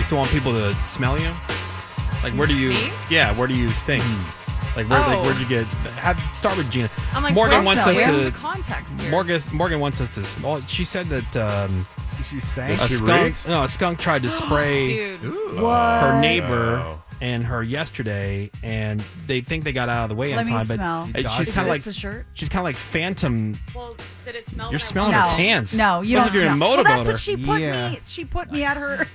still want people to smell you? Like, where do you? Me? Yeah, where do you stink? Like, where'd you get? Start with Gina. I'm like, Morgan wants us where's to. the context here? Morgan wants us to. Well, she said that She sang. a skunk tried to spray Dude. her neighbor and her yesterday, and they think they got out of the way in Let me time. smell. But she's kind of like the shirt. she's kind of like Phantom. Well, did it smell? You're when I smelling walked her in? cans. No, you Looks don't like you're in a smell. motorboater. Well, that's what she put Yeah. me. She put me at her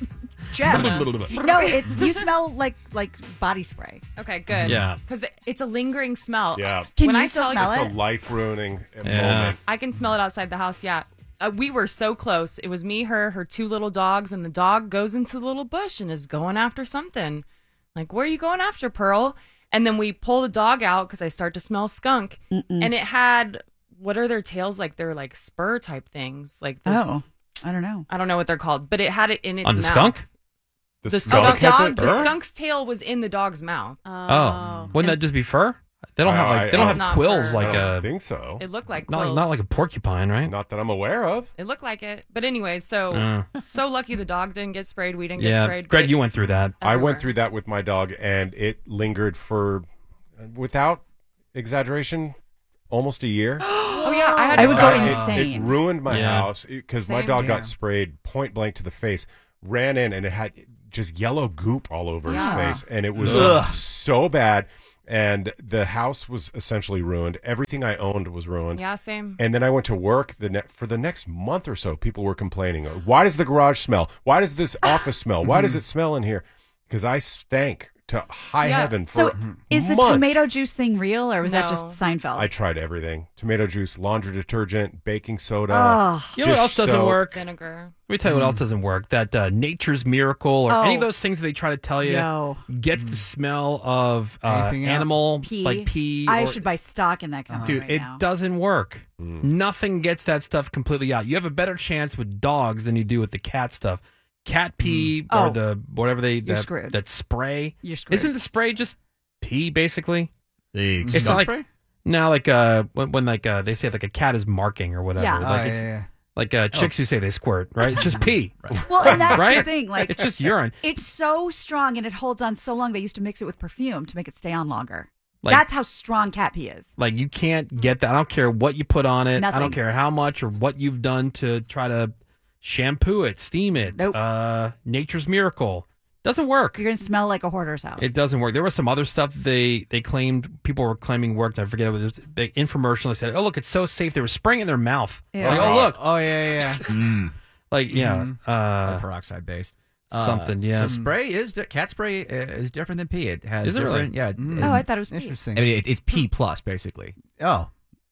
chest. No, you smell like body spray. Okay, good. Yeah. Because it's a lingering smell. Yeah. Can When you I still tell you- smell It's it? a life-ruining Yeah. moment. I can smell it outside the house, yeah. We were so close. It was me, her two little dogs, and the dog goes into the little bush and is going after something. Like, where are you going after, Pearl? And then we pull the dog out because I start to smell skunk. And it had, what are their tails like? They're like spur type things. Like this. Oh, I don't know. I don't know what they're called, but it had it in its On the mouth. skunk? The skunk has a the burr? skunk's tail was in the dog's mouth. Oh, wouldn't that just be fur? They don't have like they don't It's have not quills fur. like I don't a think so. It looked like not quills. like a porcupine, right? Not that I'm aware of. It looked like it. But anyway, so lucky the dog didn't get sprayed. We didn't get Yeah, sprayed. Greg, but you it's went through that. I everywhere. went through that with my dog, and it lingered for, without exaggeration, almost a year. Oh yeah, I had I would go It insane. ruined my Yeah. house because my Same. dog Yeah. got sprayed point blank to the face, ran in, and it had just yellow goop all over Yeah. his face, and it was Ugh. so bad. And the house was essentially ruined. Everything I owned was ruined. Yeah, same. And then I went to work for the next month or so. People were complaining. Why does the garage smell? Why does this office smell? Why does it smell in here? Because I stank to high Yeah. heaven So, for is the months. tomato juice thing real, or was that No. just Seinfeld? I tried everything: tomato juice, laundry detergent, baking soda. Oh, You know what else Just doesn't soap. work? Vinegar. Let me tell you what else doesn't work. That Nature's Miracle or any of those things that they try to tell you Yo. gets the smell of Anything else? animal, pee. like pee. I or- should buy stock in that company Dude, right it now. doesn't work. Nothing gets that stuff completely out. You have a better chance with dogs than you do with the cat stuff. Cat pee or Oh. the whatever You're screwed. that spray. You're screwed. Isn't the spray just pee basically? The It's skunk not like spray? now like when like they say like a cat is marking or whatever. Yeah. Like Oh, it's yeah. like chicks who say they squirt, right? It's just pee. Well, and that's Right? the thing. Like, It's just urine. it's so strong and it holds on so long. They used to mix it with perfume to make it stay on longer. Like- That's how strong cat pee is. Like you can't get that. I don't care what you put on it. I Nothing. don't care how much or what you've done to try to shampoo it, steam it. Nope. Nature's Miracle doesn't work. You're gonna smell like a hoarder's house. It doesn't work. There was some other stuff they claimed people were claiming worked. I forget. It was the infomercial. They said, "Oh look, it's so safe." They were spraying it in their mouth. Yeah. Like, oh look, Oh yeah. like yeah, Peroxide based. something. Yeah. So spray cat spray is different than pee. It has Is it really? different. Yeah. Oh, I thought it was pee. Interesting. I mean, it's P plus basically. Oh,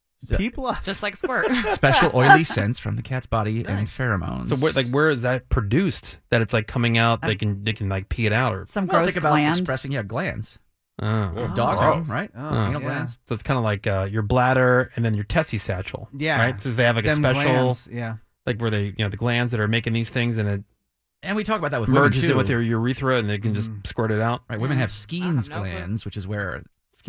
P plus. Just like squirt. Special oily scents from the cat's body and pheromones. So where is that produced? That it's like coming out? They can like pee it out or. Some well, gross think about gland. expressing glands. Oh. Dogs have them, right? Oh, Anal yeah. glands. So it's kind of like your bladder and then your testy satchel. Yeah. Right. So they have like a Them special glands, yeah. like where they the glands that are making these things and it And we talk about that with merges women it too. with your urethra and they can just squirt it out. Right, women have Skene's I have no clue. glands, which is where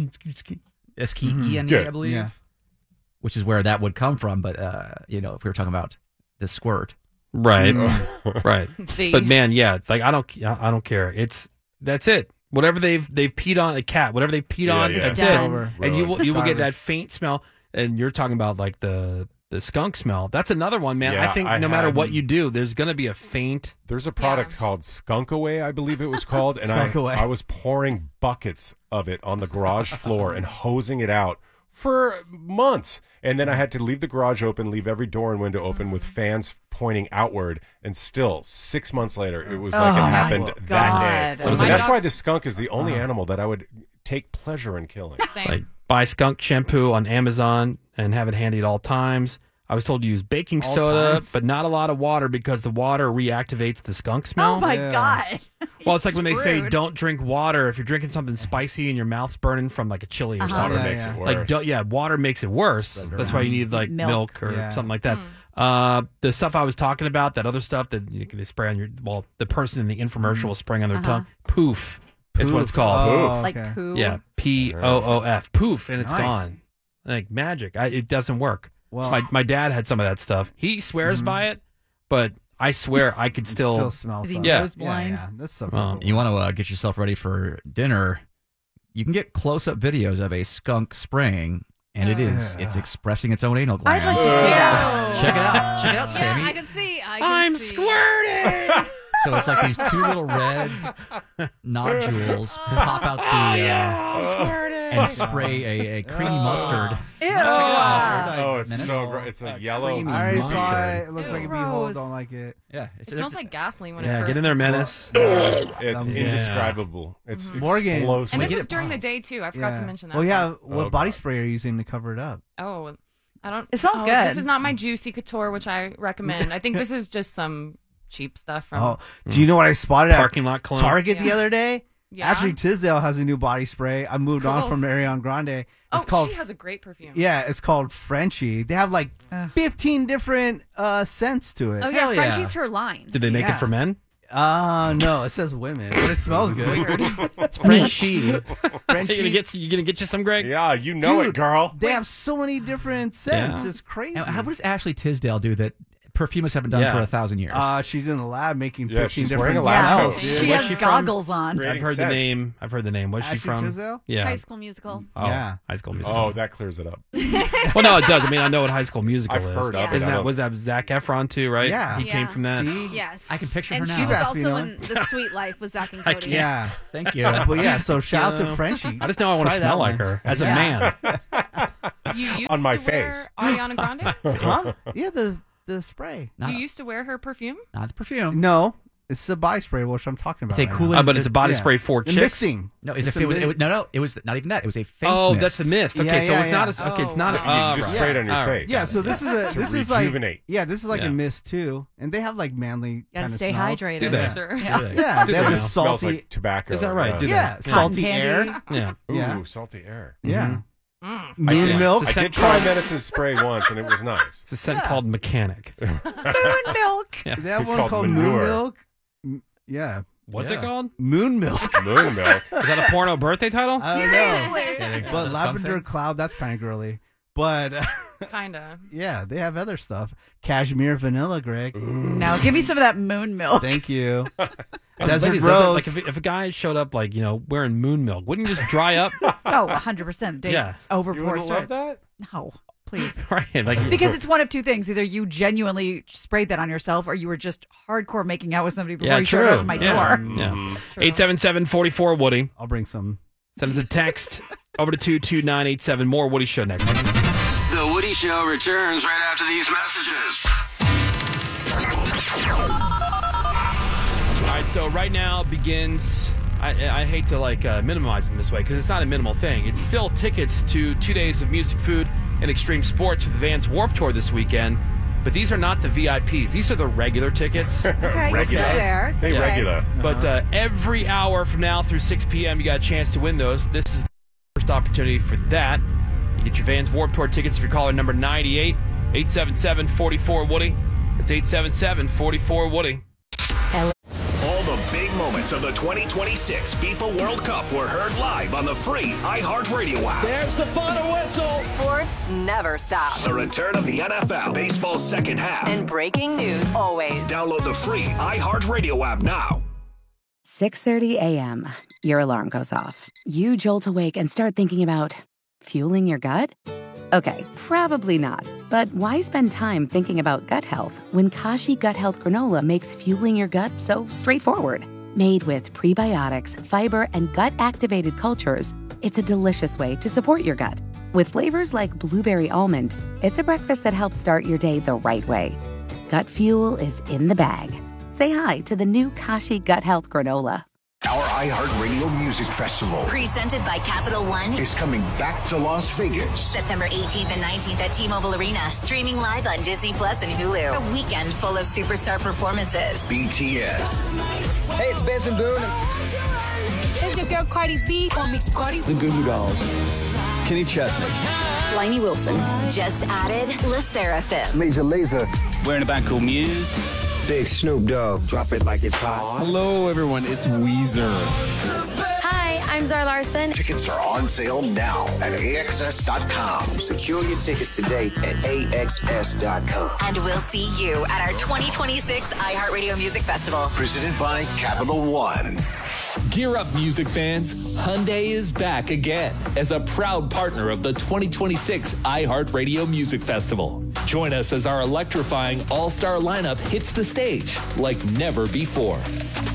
Mm-hmm. SKENE, I believe, Yeah. which is where that would come from. But if we were talking about the squirt, Right. Right. The- But man, yeah, like I don't care. That's it. Whatever they've peed on a cat, whatever they peed Yeah, on, yeah. that's It's it. done. Over. And you will get Garbage. that faint smell. And you're talking about like the skunk smell. That's another one, man. Yeah, I think I no matter had- what you do, there's gonna be a faint. There's a product Yeah. called Skunk Away, I believe it was called, and Skunk Away. I was pouring buckets of it on the garage floor and hosing it out for months. And then I had to leave the garage open, leave every door and window open with fans pointing outward, and still 6 months later, it was like it my happened that day. God. So My that's dog- why the skunk is the only animal that I would take pleasure in killing. Same. Like buy skunk shampoo on Amazon and have it handy at all times. I was told to use baking All soda, times? but not a lot of water because the water reactivates the skunk smell. Oh my Yeah. god. Well, it's like when they say Screwed. don't drink water if you're drinking something spicy and your mouth's burning from like a chili or Uh-huh. something. Water Yeah, makes yeah. it worse. Like, water makes it worse. Spread That's why you need like milk or Yeah. something like that. The stuff I was talking about, that other stuff that they spray on the person in the infomercial was spraying on their tongue. Poof is what it's called. Oh, Like okay. poo. Yeah, POOF. Poof, and it's Nice. gone. Like magic. It doesn't work. Well- My dad had some of that stuff. He swears by it, but I swear I could Still smells. Is he Yeah. nose blind? Yeah, that's so Well, You want to get yourself ready for dinner. You can get close-up videos of a skunk spraying, and it's expressing its own anal gland. I'd like to see that. Check it out. Check it out, Sammy. Yeah, I can see. I'm squirting. So it's like these two little red nodules pop out and spray a creamy mustard. Ew. Oh, it's so gross. It's a yellow. I already saw Mustard. it. It looks like a Gross. beehole. Don't like it. Yeah, It smells like gasoline when it Yeah, first get in there, comes out. Menace. It's Yeah. indescribable. It's Morgan. explosive. And this Get was it- during the day too. I forgot to Yeah. mention that. Well, yeah. part. What Oh, body God. spray are you using to cover it up? Oh, I don't. It smells good. This is not my Juicy Couture, which I recommend. I think this is just some cheap stuff from. Oh, do you know what I spotted at Parking lot cologne. Target the Yeah. other day? Yeah? Actually, Tisdale has a new body spray. I moved on Cool. from Ariana Grande. It's Oh, called she has a great perfume. yeah, it's called Frenchie. They have like 15 different scents to it. Oh, yeah. Frenchie's her line. Did they make Yeah. it for men? No, it says women, but it smells good. Weird. It's Frenchie. You Frenchie. gonna get you some, Greg? Yeah, you know it, Dude, girl. They have so many different scents. Yeah. It's crazy. Now, what does Ashley Tisdale do that perfumers haven't done Yeah. for 1,000 years? She's in the lab making Yeah, 15 she's wearing different a lab smells. coat. dude. She Where's has she from? goggles on. Great. I've heard the Sets. name. I've heard the name. Where's she Ashley from? Tisdale? Yeah. High School Musical. Oh, Yeah. High School Musical. Oh, that clears it up. Well, no, it does. I mean, I know what High School Musical I've is. heard of it. Isn't I that don't- was that Zac Efron too? Right? Yeah. He came Yeah. from that. See? Yes. I can picture and her she now. was Asked me, also no? in The Sweet Life with Zach and I Cody. can't. Yeah. Thank you. But yeah, so shout out You to know, Frenchie. I just know I want to Try smell that like one. her as a Yeah. man. You used On my to wear face. Ariana Grande? Huh? Yeah, the spray. Not, You used to wear her perfume? not the perfume. No, it's the body spray, which I'm talking about. It's a right cooling- now. But it's a body Yeah. spray for The chicks. mixing. No, It's it a was mist. no. It was not even that. It was a face. Oh, mist. that's the mist. Okay, Yeah, so yeah, it's not yeah. as okay. It's not. Oh, You just right. spray it on your All right. face. Yeah, so this is a To this is rejuvenate. like this is like Yeah. a mist too, and they have like manly Gotta kind of stay smells. hydrated. Do they? Sure. Yeah. Do they? Yeah, Do they have they this now? Smells salty. like tobacco. Is that right? Do yeah, they? salty Cotton air. candy. Yeah. Ooh, Yeah. salty air. Yeah, Mm. moon did. milk. I did try Menace's spray once, and it was nice. It's a scent Yeah. called Mechanic. Moon milk. Yeah. They have one Called called manure. moon milk. Yeah, What's Yeah. it called? moon milk. Moon milk. Is that a porno birthday title? I don't know, Kidding. but The skunk lavender thing? cloud. That's kind of girly. But Kinda. yeah, they have other stuff. Cashmere vanilla, Greg. Now give me some of that moon milk. Thank you. And Desert ladies, does it- Rose. like if a guy showed up like wearing moon milk, wouldn't you just dry up? Oh, 100%. Date Yeah. over You before it wouldn't love starts. that? No, please. Right? Like Because it's one of two things. Either you genuinely sprayed that on yourself or you were just hardcore making out with somebody before yeah, you true. showed up at my yeah. door. Yeah. 877-44 Woody. I'll bring some. Send us a text over to 22987. More Woody Show next. The Woody Show returns right after these messages. All right, so right now begins. I hate to minimize it in this way because it's not a minimal thing. It's still tickets to 2 days of music, food, and extreme sports with the Vans Warped Tour this weekend. But these are not the VIPs. These are the regular tickets. Okay, you're still there. It's Hey, okay. regular. But every hour from now through 6 p.m., you got a chance to win those. This is the first opportunity for that. You get your Vans Warped Tour tickets if you're calling number 98, 877-44-WOODY. It's 877-44-WOODY. All the big moments of the 2026 FIFA World Cup were heard live on the free iHeartRadio app. There's the final whistle. Sports never stop. The return of the NFL, baseball's second half. And breaking news always. Download the free iHeartRadio app now. 6:30 a.m. Your alarm goes off. You jolt awake and start thinking about fueling your gut? Okay, probably not. But why spend time thinking about gut health when Kashi Gut Health Granola makes fueling your gut so straightforward? Made with prebiotics, fiber, and gut-activated cultures, it's a delicious way to support your gut. With flavors like blueberry almond, it's a breakfast that helps start your day the right way. Gut fuel is in the bag. Say hi to the new Kashi Gut Health Granola. Our iHeartRadio Music Festival Presented by Capital One. is coming back to Las Vegas. September 18th and 19th at T-Mobile Arena. Streaming live on Disney Plus and Hulu. A weekend full of superstar performances. BTS, Hey, it's Benson Boone. It's your girl Cardi B. Call me Cardi. The Goo Goo Dolls. Kenny Chesney. Lainey Wilson. Just added La Seraphim. Major Lazer. We're in a band called Muse. Big Snoop Dogg. Drop it like it's hot. Hello, everyone. It's Weezer. Hi, I'm Zara Larson. Tickets are on sale now at AXS.com. Secure your tickets today at AXS.com. And we'll see you at our 2026 iHeartRadio Music Festival. Presented by Capital One. Gear up, music fans. Hyundai is back again as a proud partner of the 2026 iHeartRadio Music Festival. Join us as our electrifying all-star lineup hits the stage like never before.